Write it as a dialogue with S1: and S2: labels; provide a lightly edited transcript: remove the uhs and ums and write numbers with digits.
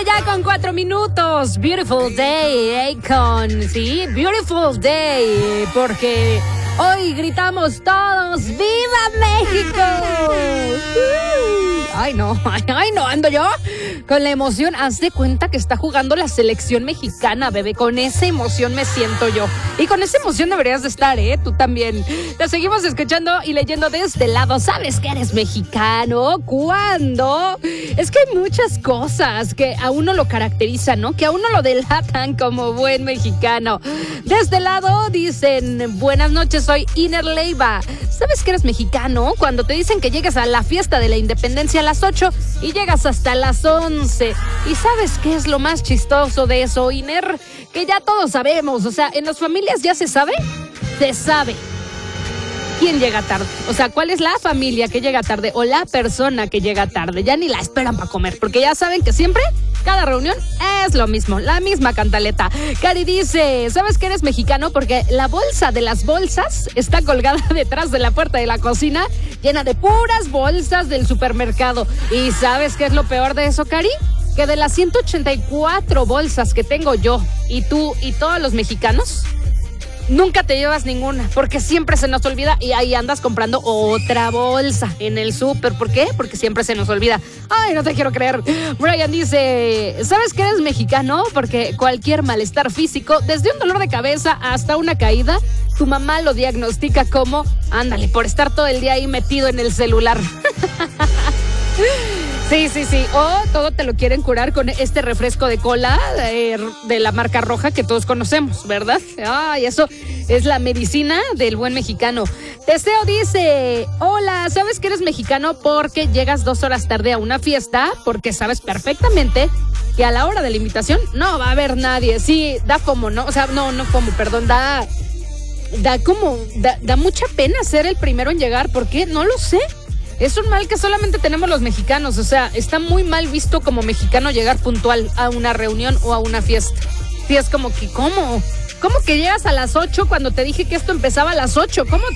S1: ya con 4 minutos. Beautiful day, Akon. Sí, beautiful day. Porque hoy gritamos todos: ¡Viva México! Ay, no, ando yo con la emoción. Haz de cuenta que está jugando la selección mexicana, bebé. Con esa emoción me siento yo. Y con esa emoción deberías de estar, tú también. Te seguimos escuchando y leyendo de este lado. ¿Sabes que eres mexicano? ¿Cuándo? Es que hay muchas cosas que a uno lo caracterizan, ¿no? Que a uno lo delatan como buen mexicano. De este lado dicen: buenas noches, soy Iner Leiva. ¿Sabes que eres mexicano? Cuando te dicen que llegas a la fiesta de la independencia a las 8 y llegas hasta las 11. ¿Y sabes qué es lo más chistoso de eso, Iner? Que ya todos sabemos, o sea, en las familias ya se sabe quién llega tarde. O sea, cuál es la familia que llega tarde o la persona que llega tarde. Ya ni la esperan para comer, porque ya saben que siempre, cada reunión es lo mismo, la misma cantaleta. Cari dice: ¿sabes que eres mexicano? Porque la bolsa de las bolsas está colgada detrás de la puerta de la cocina, llena de puras bolsas del supermercado. ¿Y sabes qué es lo peor de eso, Cari? Que de las 184 bolsas que tengo yo y tú y todos los mexicanos, nunca te llevas ninguna, porque siempre se nos olvida y ahí andas comprando otra bolsa en el súper. ¿Por qué? Porque siempre se nos olvida. Ay, no te quiero creer. Brian dice: ¿sabes que eres mexicano? Porque cualquier malestar físico, desde un dolor de cabeza hasta una caída, tu mamá lo diagnostica como, ándale, por estar todo el día ahí metido en el celular. Sí. O todo te lo quieren curar con este refresco de cola de la marca roja que todos conocemos, ¿verdad? Ay, eso es la medicina del buen mexicano. Teseo dice: hola, ¿sabes que eres mexicano? Porque llegas 2 horas tarde a una fiesta, porque sabes perfectamente que a la hora de la invitación no va a haber nadie. Sí, da como, ¿no? O sea, no como, perdón, da mucha pena ser el primero en llegar. ¿Por qué? No lo sé. Es un mal que solamente tenemos los mexicanos. O sea, está muy mal visto como mexicano llegar puntual a una reunión o a una fiesta. Sí, es como que, ¿cómo? ¿Cómo que llegas a las 8 cuando te dije que esto empezaba a las 8? ¿Cómo